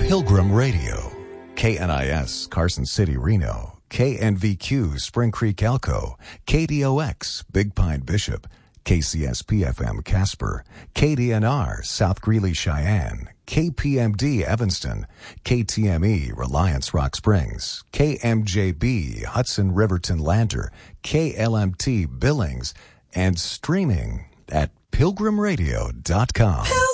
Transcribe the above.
Pilgrim Radio, KNIS Carson City, Reno, KNVQ Spring Creek, Elko, KDOX Big Pine, Bishop, KCSP-FM Casper, KDNR South Greeley, Cheyenne, KPMD Evanston, KTME Reliance Rock Springs, KMJB Hudson Riverton Lander, KLMT Billings, and streaming at pilgrimradio.com.